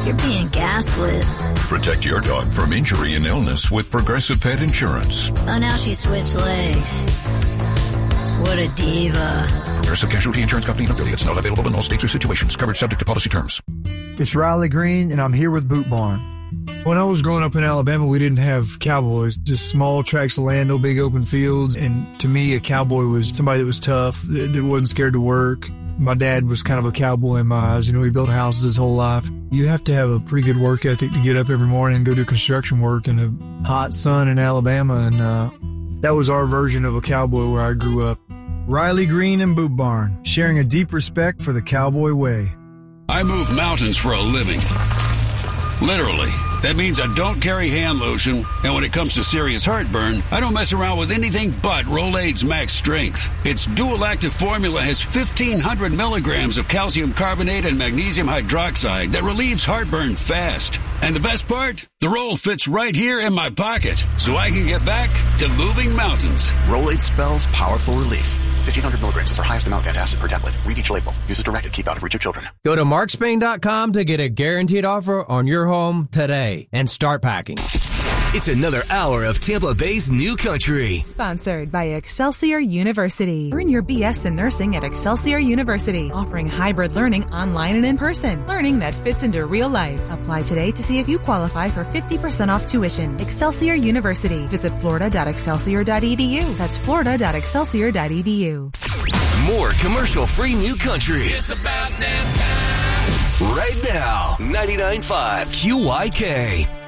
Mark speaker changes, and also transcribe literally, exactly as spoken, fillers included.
Speaker 1: You're being gaslit.
Speaker 2: Protect your dog from injury and illness with Progressive Pet Insurance.
Speaker 1: Oh, now she switched legs. What a diva.
Speaker 2: Progressive Casualty Insurance Company and affiliates. Not available in all states or situations. Covered subject to policy terms.
Speaker 3: It's Riley Green, and I'm here with Boot Barn.
Speaker 4: When I was growing up in Alabama, we didn't have cowboys, just small tracts of land, no big open fields. And to me, a cowboy was somebody that was tough, that, that wasn't scared to work. My dad was kind of a cowboy in my eyes. You know, he built houses his whole life. You have to have a pretty good work ethic to get up every morning and go do construction work in the hot sun in Alabama. And uh, that was our version of a cowboy where I grew up.
Speaker 3: Riley Green and Boot Barn, sharing a deep respect for the cowboy way.
Speaker 5: I move mountains for a living. Literally. That means I don't carry hand lotion, and when it comes to serious heartburn, I don't mess around with anything but Rolaids Max Strength. Its dual-active formula has fifteen hundred milligrams of calcium carbonate and magnesium hydroxide that relieves heartburn fast. And the best part? The roll fits right here in my pocket, so I can get back to moving mountains.
Speaker 6: Rolaids spells powerful relief. fifteen hundred milligrams is our highest amount of antacid per tablet. Read each label. Use as directed. Keep out of reach of children.
Speaker 7: Go to mark spain dot com to get a guaranteed offer on your home today and start packing.
Speaker 8: It's another hour of Tampa Bay's New Country.
Speaker 9: Sponsored by Excelsior University. Earn your B S in nursing at Excelsior University, offering hybrid learning online and in person. Learning that fits into real life. Apply today to see if you qualify for fifty percent off tuition. Excelsior University. Visit florida dot excelsior dot e d u. That's florida dot excelsior dot e d u.
Speaker 8: More commercial-free New Country.
Speaker 10: It's about damn time.
Speaker 8: Right now, ninety-nine point five Q Y K.